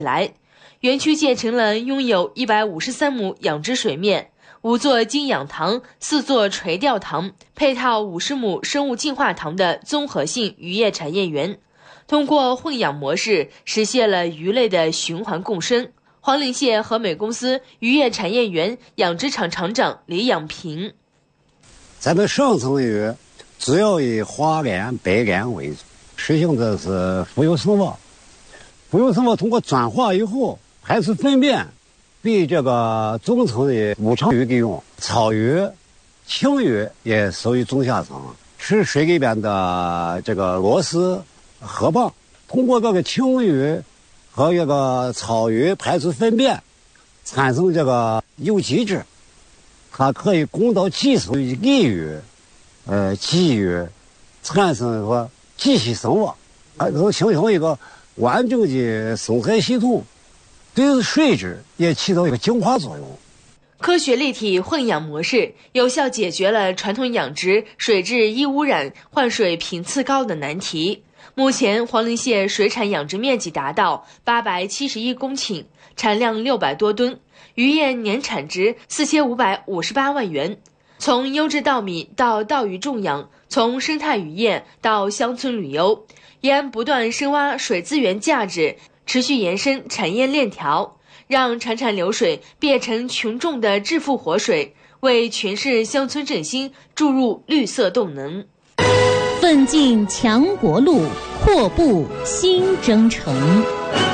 来。园区建成了拥有153亩养殖水面、5座精养塘、4座垂钓塘，配套50亩生物进化塘的综合性渔业产业园。通过混养模式，实现了鱼类的循环共生。黄陵县和美公司渔业产业园养殖场厂长李养平： 咱们上层鱼主要以花鲢、白鲢为主，实行的是浮游生物。浮游生物通过转化以后排出粪便，被这个中层的五常鱼给用。草鱼、青鱼也属于中下层，是水里边的这个螺丝、河蚌。通过这个青鱼和这个草鱼排出粪便，产生这个有机质，它可以供到寄生于鲤鱼、鲫鱼，产生说寄息生物，能形成一个完整的生态系统，对水质也起到一个净化作用。 科学立体混养模式有效解决了传统养殖水质易污染、换水频次高的难题。目前，黄陵县水产养殖面积达到871公顷，产量600多吨，渔业年产值4558万元。从优质稻米到稻鱼种养，从生态渔业到乡村旅游，延安不断深挖水资源价值，持续延伸产业链条，让潺潺流水变成群众的致富活水，为全市乡村振兴注入绿色动能。 奋进强国路，阔步新征程。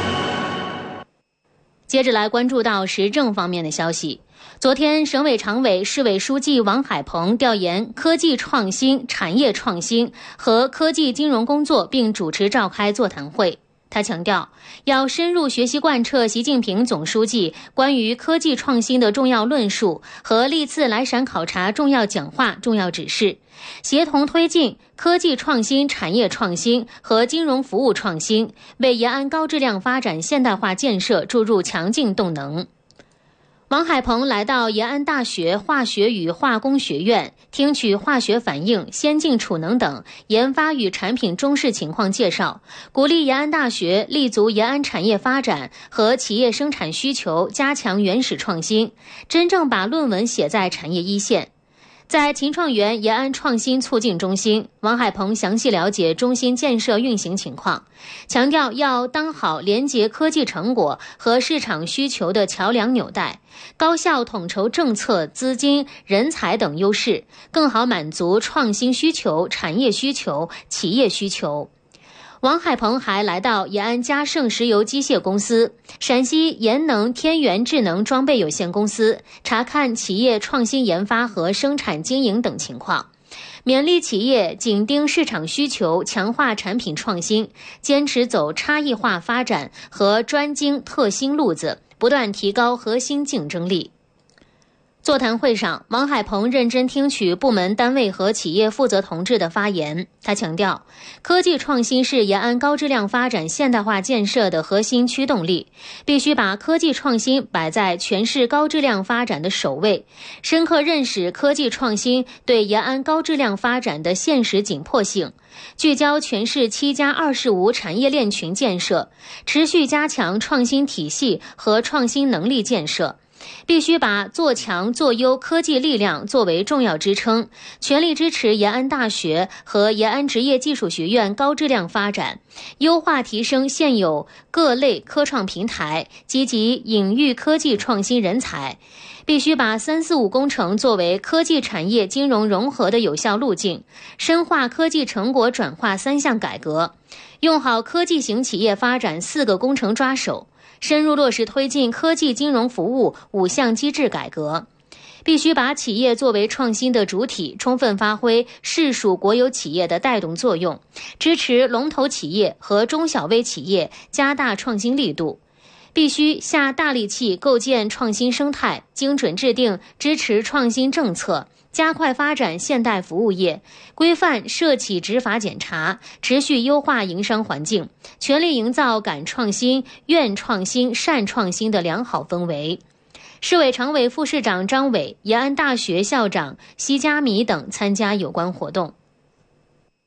接着来关注到时政方面的消息。昨天，省委常委、市委书记王海鹏调研科技创新、产业创新和科技金融工作，并主持召开座谈会。他强调，要深入学习贯彻习近平总书记关于科技创新的重要论述和历次来陕考察重要讲话、重要指示，协同推进科技创新、产业创新和金融服务创新，为延安高质量发展现代化建设注入强劲动能。王海鹏来到延安大学化学与化工学院，听取化学反应、先进储能等研发与产品中试情况介绍，鼓励延安大学立足延安产业发展和企业生产需求，加强原始创新，真正把论文写在产业一线。在秦创园延安创新促进中心，王海鹏详细了解中心建设运行情况，强调要当好连结科技成果和市场需求的桥梁纽带，高效统筹政策、资金、人才等优势，更好满足创新需求、产业需求、企业需求。王海鹏还来到延安嘉盛石油机械公司、陕西延能天元智能装备有限公司，查看企业创新研发和生产经营等情况，勉励企业紧盯市场需求，强化产品创新，坚持走差异化发展和专精特新路子，不断提高核心竞争力。座谈会上，王海鹏认真听取部门单位和企业负责同志的发言。他强调，科技创新是延安高质量发展现代化建设的核心驱动力，必须把科技创新摆在全市高质量发展的首位，深刻认识科技创新对延安高质量发展的现实紧迫性，聚焦全市7+25产业链群建设，持续加强创新体系和创新能力建设。必须把做强做优科技力量作为重要支撑，全力支持延安大学和延安职业技术学院高质量发展，优化提升现有各类科创平台，积极引育科技创新人才。必须把345工程作为科技产业金融融合的有效路径，深化科技成果转化3项改革，用好科技型企业发展4个工程抓手，深入落实推进科技金融服务5项机制改革。必须把企业作为创新的主体，充分发挥市属国有企业的带动作用，支持龙头企业和中小微企业加大创新力度。必须下大力气构建创新生态，精准制定支持创新政策，加快发展现代服务业，规范涉企执法检查，持续优化营商环境，全力营造敢创新、愿创新、善创新的良好氛围。市委常委、副市长张伟、延安大学校长奚佳米等参加有关活动。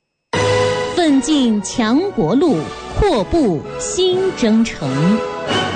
奋进强国路，阔步新征程。